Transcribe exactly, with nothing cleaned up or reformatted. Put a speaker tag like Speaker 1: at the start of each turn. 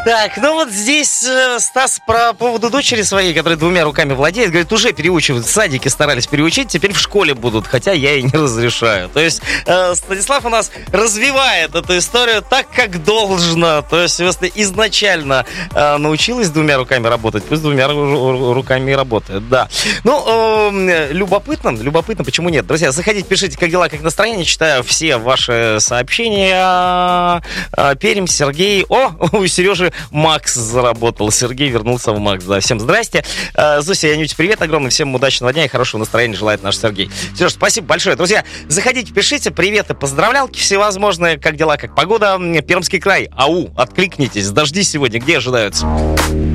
Speaker 1: Так, ну вот здесь э, Стас про поводу дочери своей, которая двумя руками владеет, говорит, уже переучивают, в садике старались переучить, теперь в школе будут, хотя я и не разрешаю. То есть э, Станислав у нас развивает эту историю так, как должно. То есть если изначально э, научилась двумя руками работать, пусть двумя ру- руками и работает, да. Ну, э, любопытно, любопытно, почему нет? Друзья, заходите, пишите, как дела, как настроение, читаю все ваши сообщения. Пермь, Сергей, о, у Сережи Макс заработал. Сергей вернулся в Макс. Да, всем здрасте. Зуся и Анюте, привет огромный. Всем удачного дня и хорошего настроения желает наш Сергей. Сереж, спасибо большое. Друзья, заходите, пишите. Привет и поздравлялки всевозможные. Как дела, как погода? Пермский край. Ау, откликнитесь. Дожди сегодня где ожидаются?